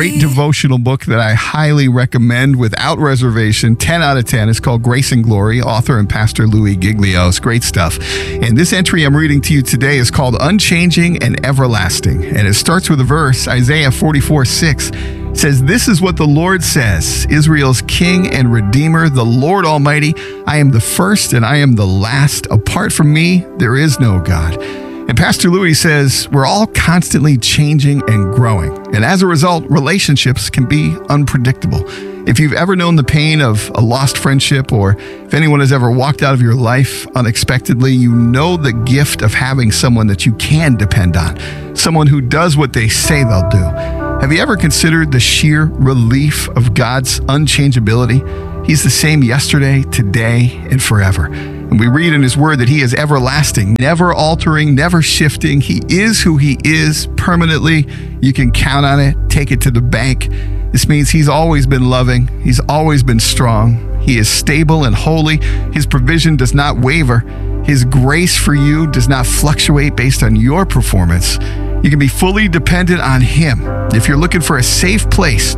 great devotional book that I highly recommend without reservation. 10 out of 10. It's called Grace and Glory, author and pastor Louis Giglio. It's great stuff. And this entry I'm reading to you today is called Unchanging and Everlasting. And it starts with a verse, Isaiah 44:6. Says, "This is what the Lord says, Israel's King and Redeemer, the Lord Almighty. I am the first and I am the last. Apart from me, there is no God." And Pastor Louis says, we're all constantly changing and growing. And as a result, relationships can be unpredictable. If you've ever known the pain of a lost friendship, or if anyone has ever walked out of your life unexpectedly, you know the gift of having someone that you can depend on, someone who does what they say they'll do. Have you ever considered the sheer relief of God's unchangeability? He's the same yesterday, today, and forever. And we read in his word that he is everlasting, never altering, never shifting. He is who he is permanently. You can count on it. Take it to the bank. This means he's always been loving. He's always been strong. He is stable and holy. His provision does not waver. His grace for you does not fluctuate based on your performance. You can be fully dependent on him. If you're looking for a safe place